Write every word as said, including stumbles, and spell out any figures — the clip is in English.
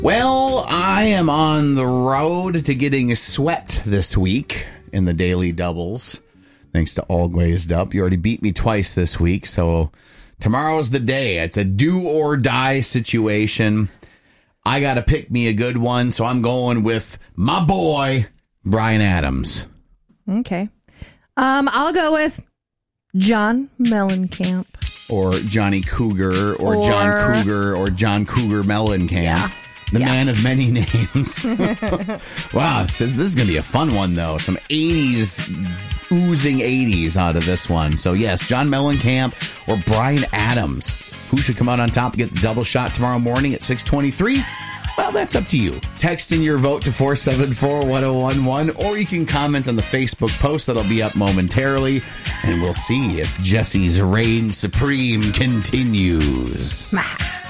Well, I am on the road to getting swept this week in the daily doubles. Thanks to All Glazed Up. You already beat me twice this week, so tomorrow's the day. It's a do or die situation. I got to pick me a good one, so I'm going with my boy, Bryan Adams. Okay. Um, I'll go with John Mellencamp. Or Johnny Cougar, or, Or- John Cougar, or John Cougar Mellencamp. Yeah. The Yeah. man of many names. Wow, this is, this is going to be a fun one, though. Some eighties, oozing eighties out of this one. So, yes, John Mellencamp or Bryan Adams. Who should come out on top and get the double shot tomorrow morning at six twenty-three? Well, that's up to you. Text in your vote to four seven four, one oh one one, or you can comment on the Facebook post that'll be up momentarily, and we'll see if Jesse's reign supreme continues.